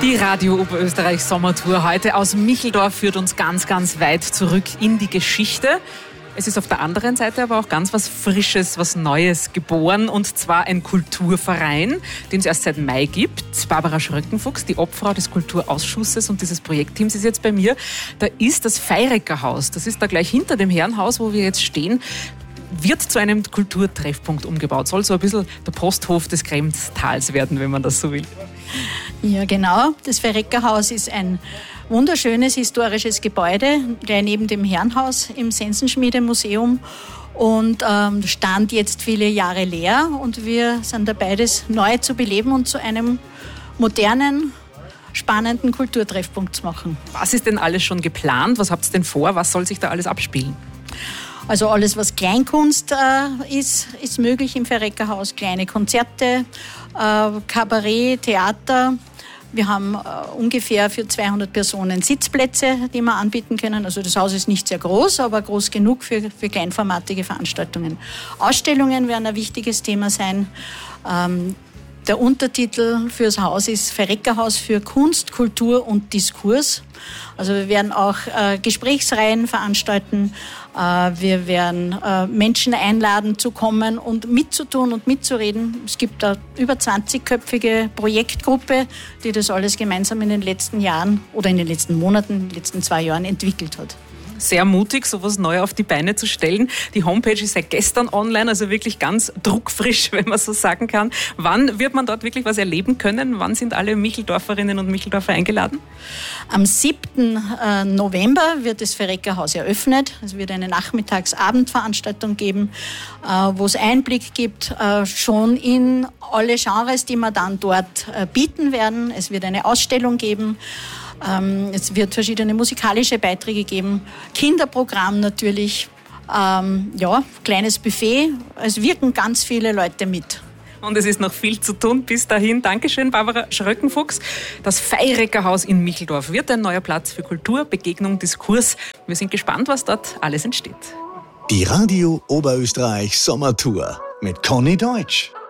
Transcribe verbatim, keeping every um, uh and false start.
Die Radio Oberösterreich Sommertour heute aus Micheldorf führt uns ganz, ganz weit zurück in die Geschichte. Es ist auf der anderen Seite aber auch ganz was Frisches, was Neues geboren, und zwar ein Kulturverein, den es erst seit Mai gibt. Barbara Schröckenfuchs, die Obfrau des Kulturausschusses und dieses Projektteams, ist jetzt bei mir. Da ist das Feirecker-Haus, das ist da gleich hinter dem Herrenhaus, wo wir jetzt stehen, wird zu einem Kulturtreffpunkt umgebaut. Soll so ein bisschen der Posthof des Kremstals werden, wenn man das so will. Ja, genau. Das Feirecker-Haus ist ein wunderschönes historisches Gebäude, gleich neben dem Herrenhaus im Sensenschmiedemuseum, und ähm, stand jetzt viele Jahre leer, und wir sind dabei, das neu zu beleben und zu einem modernen, spannenden Kulturtreffpunkt zu machen. Was ist denn alles schon geplant? Was habt ihr denn vor? Was soll sich da alles abspielen? Also alles, was Kleinkunst äh, ist, ist möglich im Feirecker-Haus. Kleine Konzerte, äh, Kabarett, Theater. Wir haben äh, ungefähr für zweihundert Personen Sitzplätze, die wir anbieten können. Also das Haus ist nicht sehr groß, aber groß genug für, für kleinformatige Veranstaltungen. Ausstellungen werden ein wichtiges Thema sein. Ähm, Der Untertitel fürs Haus ist Feirecker-Haus für Kunst, Kultur und Diskurs. Also wir werden auch äh, Gesprächsreihen veranstalten. Äh, wir werden äh, Menschen einladen zu kommen und mitzutun und mitzureden. Es gibt eine über zwanzigköpfige Projektgruppe, die das alles gemeinsam in den letzten Jahren oder in den letzten Monaten, in den letzten zwei Jahren entwickelt hat. Sehr mutig, sowas neu auf die Beine zu stellen. Die Homepage ist seit gestern online, also wirklich ganz druckfrisch, wenn man so sagen kann. Wann wird man dort wirklich was erleben können? Wann sind alle Micheldorferinnen und Micheldorfer eingeladen? Am siebten November wird das Feirecker-Haus eröffnet. Es wird eine Nachmittags-Abendveranstaltung geben, wo es Einblick gibt schon in alle Genres, die wir dann dort bieten werden. Es wird eine Ausstellung geben. Es wird verschiedene musikalische Beiträge geben, Kinderprogramm natürlich, ähm, ja, kleines Buffet. Es wirken ganz viele Leute mit. Und es ist noch viel zu tun bis dahin. Dankeschön, Barbara Schröckenfuchs. Das Feirecker-Haus in Micheldorf wird ein neuer Platz für Kultur, Begegnung, Diskurs. Wir sind gespannt, was dort alles entsteht. Die Radio Oberösterreich Sommertour mit Conny Deutsch.